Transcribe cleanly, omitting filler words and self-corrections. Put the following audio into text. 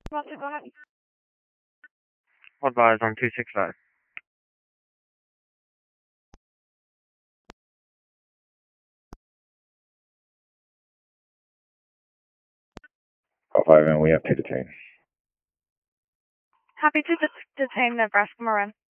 Roger, go ahead. Advise on 265. Call 5, and we have 2 detained. Happy to detain Nebraska Marin.